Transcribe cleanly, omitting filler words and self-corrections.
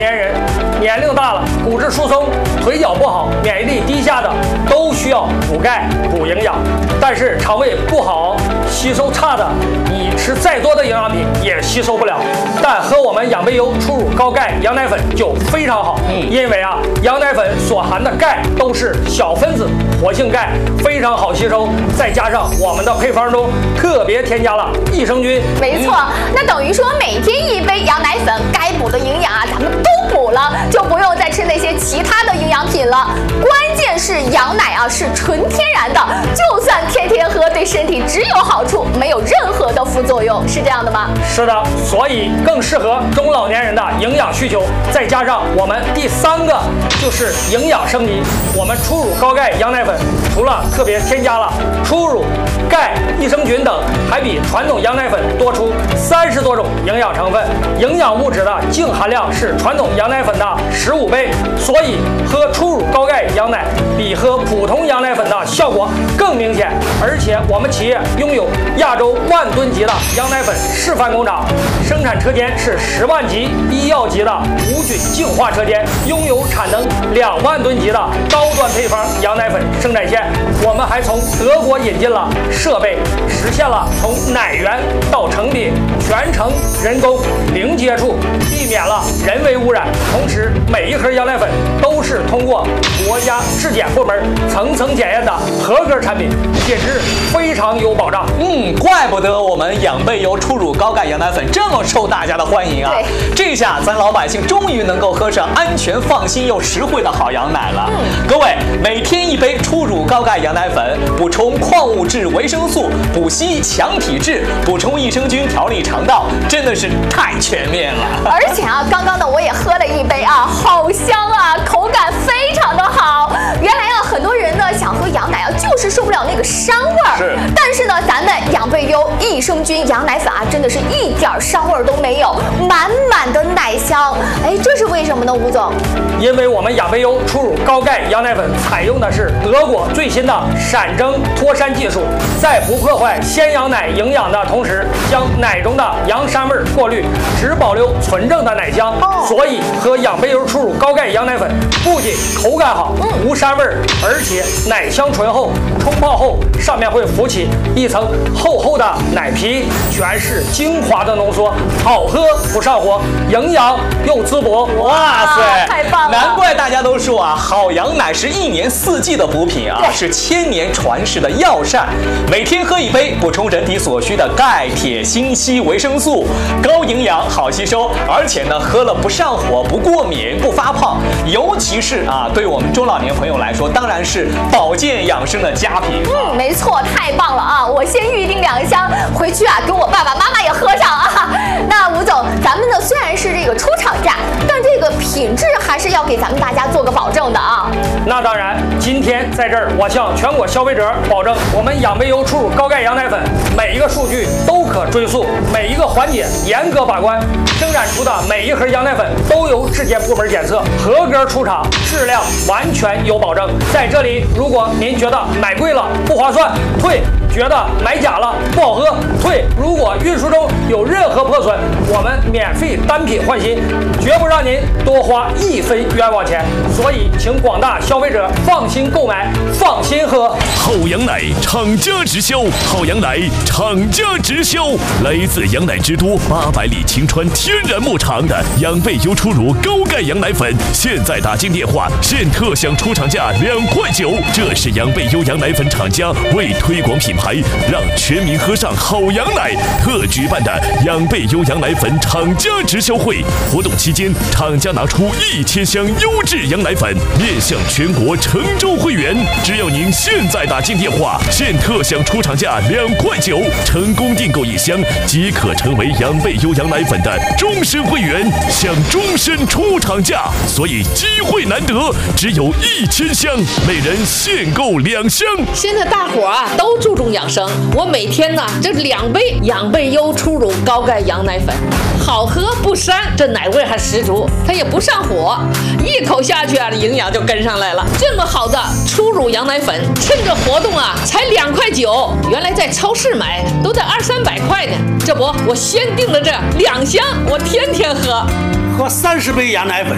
年人、年龄大了、骨质疏松、腿脚不好、免疫力低下的都需要补钙、补营养。但是肠胃不好、吸收差的，你吃再多的营养品也吸收不了。但喝我们养贝优初乳高钙羊奶粉就非常好，因为羊奶粉所含的钙都是小分子活性钙，非常好吸收。再加上我们的配方中特别添加了益生菌。 没错，那等于说每天1杯羊奶粉，该补的营养咱们都补了，就不用再吃那些其他的营养品了。关键是羊奶是纯天然的，就算天天喝，对身体只有好处，没有任何的副作用，是这样的吗？ 是的，所以更适合中老年人的营养需求。再加上我们第3个就是营养升级，我们初乳高钙羊奶粉除了特别添加了初乳、钙、益生菌等，还比传统羊奶粉多出30多种营养成分，营养物质的净含量是传统羊奶粉的15倍，所以喝初乳高钙羊奶比喝普通羊奶粉的效果更明显。而且我们企业拥有亚洲万吨级的羊奶粉示范工厂，生产车间是10万级医药级的无菌净化车间，拥有产能2万吨级的高端配方羊奶粉生产线。我们还从德国引进了设备，实现了从奶源到成品全程人工零接触，避免了人为污染。同时每一盒羊奶粉都是通过国家质检部门层层检验的合格产品，品质非常有保障。 怪不得我们养贝优初乳高钙羊奶粉这么受大家的欢迎啊！这下咱老百姓终于能够喝上安全、放心又实惠的好羊奶了。各位，每天1杯初乳高钙羊奶粉，补充矿物质、维生素，补硒强体质，补充益生菌，调理肠道，真的是太全面了。 而且刚刚呢我也喝了1杯好香口感非常的好。原来很多人呢想喝羊奶就是受不了那个膻味儿，但是呢咱们养贝优益生菌羊奶粉真的是一点膻味儿都没有，满满的奶香。这是为什么呢，吴总？ 因为我们养贝优初乳高钙羊奶粉采用的是德国最新的闪蒸脱膻技术，在不破坏鲜羊奶营养的同时，将奶中的羊膻味过滤，只保留纯正的奶香。所以喝养贝优初乳高钙羊奶粉不仅口感好，无膻味，而且奶香醇厚，冲泡后上面会浮起一层厚厚的奶皮，全是精华的浓缩，好喝不上火，营养又滋补。 哇塞， 太棒了！ 难怪大家都说好羊奶是1年4季的补品是1000年传世的药膳。每天喝1杯，补充人体所需的钙、铁、锌、硒、维生素，高营养，好吸收，而且呢喝了不上火、不过敏、不发胖，尤其是对我们中老年朋友来说，当然是保健养生的佳品。 没错，太棒了我先预定2箱，回去给我爸爸妈妈也喝上那吴总，咱们呢虽然是这个出厂价，但这个品质还是要给咱们大家做个保证的那当然，今天在这儿我向全国消费者保证，我们养贝优初乳高钙羊奶粉每一个数据都可追溯，每一个环节严格把关，生产出的每一盒羊奶粉都由质检部门检测，合格出厂，质量完全有保证。在这里，如果您觉得买贵了不划算，退；觉得买假了不好喝，退。如果运输中有任何破损，我们免费单品换新，绝不让您多花1分冤枉钱。所以，请广大消费者放心购买，放心喝。 好羊奶厂家直销，好羊奶厂家直销，来自羊奶之都800里晴川天然牧场的养贝优初乳高钙羊奶粉，现在打进电话现特享出厂价2块9。这是养贝优羊奶粉厂家为推广品牌，让全民喝上好羊奶特举办的养贝优羊奶粉厂家直销会。活动期间，厂家拿出1000箱优质羊奶粉面向全国成州会员，只要您现在打进电话现特享出厂价2块9，成功订购1箱即可成为养贝优羊奶粉的终身会员，享终身出厂价。所以机会难得，只有1000箱，每人限购2箱。 现在大伙都注重养生，我每天呢这2杯养贝优初乳高钙羊奶粉，好喝不膻，这奶味还十足，它也不上火，一口下去营养就跟上来了。这么好的初乳羊奶粉，趁着活动才2块9，原来在超市买都在200-300块呢。这不，我先订了这2箱，我天天喝。 喝30杯羊奶粉，